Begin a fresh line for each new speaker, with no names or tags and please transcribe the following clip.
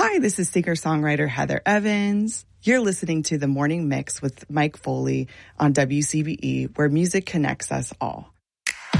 Hi, this is singer-songwriter Heather Evans. You're listening to The Morning Mix with Mike Foley on WCBE, where music connects us all.